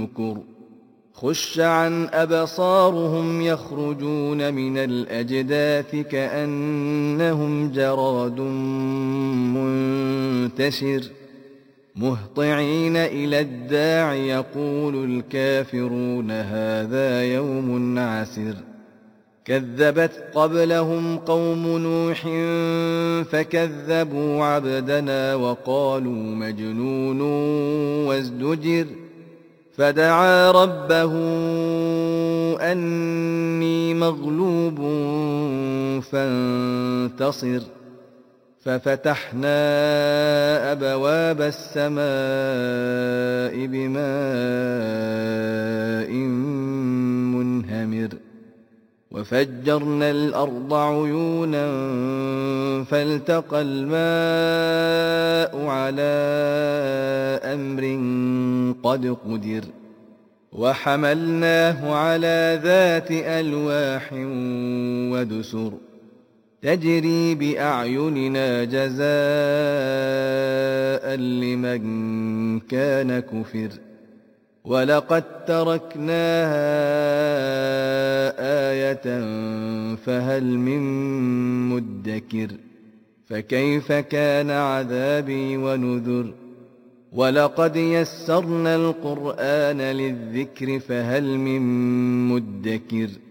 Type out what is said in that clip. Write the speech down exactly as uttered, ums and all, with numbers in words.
نكر خش عن أبصارهم يخرجون من الأجداث كأنهم جراد منتشر مهطعين إلى الداع يقول الكافرون هذا يوم عسر كذبت قبلهم قوم نوح فكذبوا عبدنا وقالوا مجنون وازدجر فدعا ربه أني مغلوب فانتصر ففتحنا أبواب السماء بماء منهمر وفجرنا الأرض عيونا فالتقى الماء على أمر قد قدر وحملناه على ذات ألواح ودسر تجري بأعيننا جزاء لمن كان كفر ولقد تركناها آية فهل من مدكر فكيف كان عذابي ونذر ولقد يسرنا القرآن للذكر فهل من مدكر